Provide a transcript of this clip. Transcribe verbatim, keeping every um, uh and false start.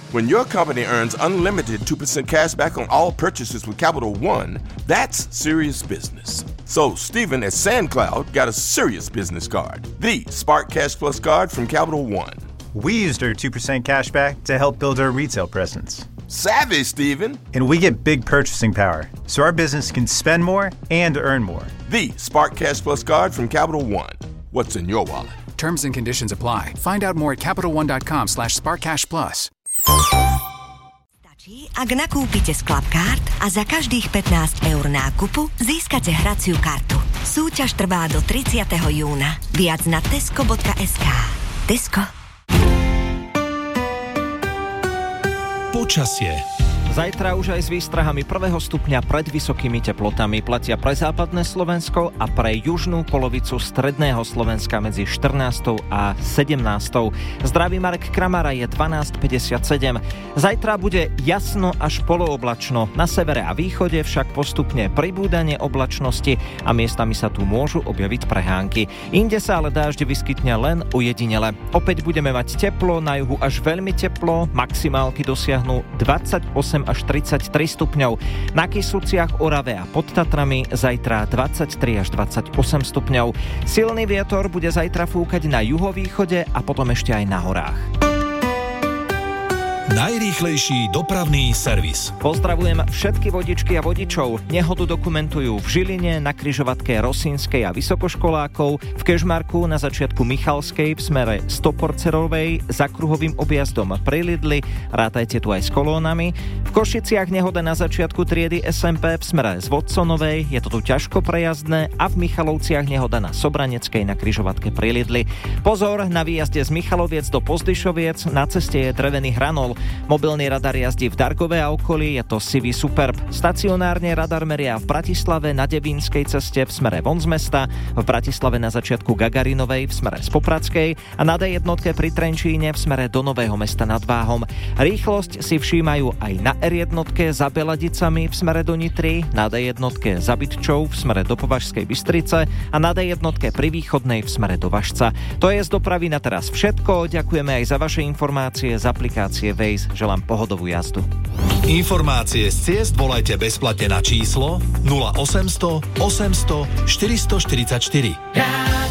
When your company earns unlimited two percent cash back on all purchases with Capital One, that's serious business. So Stephen at SandCloud got a serious business card, the Spark Cash Plus card from Capital One. We used our two percent cash back to help build our retail presence. Savvy, Stephen. And we get big purchasing power, so our business can spend more and earn more. The Spark Cash Plus card from Capital One. What's in your wallet? Terms and conditions apply. Find out more at CapitalOne.com slash SparkCashPlus. Stačí, ak nakúpite z Clubcard a za každých pätnásť eur nákupu získate hraciu kartu. Súťaž trvá do tridsiateho júna. Viac na tesco bodka es ká. Tesco. Počasie. Zajtra už aj s výstrahami prvého stupňa pred vysokými teplotami platia pre západné Slovensko a pre južnú polovicu stredného Slovenska medzi štrnástou a sedemnástou. Zdraví Marek Kramara, je dvanásť päťdesiatsedem. Zajtra bude jasno až polooblačno. Na severe a východe však postupne pribúdanie oblačnosti a miestami sa tu môžu objaviť prehánky. Inde sa ale dážď vyskytne len ujedinele. Opäť budeme mať teplo, na juhu až veľmi teplo, maximálky dosiahnu dvadsaťosem až tridsaťtri stupňov. Na Kysuciach, Orave a pod Tatrami zajtra dvadsaťtri až dvadsaťosem stupňov. Silný vietor bude zajtra fúkať na juhovýchode a potom ešte aj na horách. Najrýchlejší dopravný servis. Pozdravujem všetky vodičky a vodičov. Nehodu dokumentujú v Žiline, na križovatke Rosínskej a Vysokoškolákov, v Kežmarku na začiatku Michalskej v smere Stoporcerovej za kruhovým objazdom pri Lidli, rátajte tu aj s kolónami. V Košiciach nehoda na začiatku triedy es em pé v smere z Vodconovej, je to tu ťažko prejazdné, a v Michalovciach nehoda na Sobraneckej na križovatke pri Lidli. Pozor, na výjazde z Michaloviec do Pozdyšoviec na ceste je drevený hranol. Mobilný radar jazdí v Dargove a okolí, je to Sivy Superb. Stacionárne radar meria v Bratislave na Devínskej ceste v smere von z mesta, v Bratislave na začiatku Gagarinovej v smere z Popradskej a na dé jednotke pri Trenčíne v smere do Nového Mesta nad Váhom. Rýchlosť si všímajú aj na er jednotke za Beladicami v smere do Nitry, na dé jednotke za Bytčou v smere do Považskej Bystrice a na dé jednotke pri Východnej v smere do Važca. To je z dopravy na teraz všetko. Ďakujeme aj za vaše informácie z aplikácie Waze. Želám pohodovú jazdu. Informácie z ciest volajte bezplatne na číslo nula osemsto osemsto štyristoštyridsaťštyri.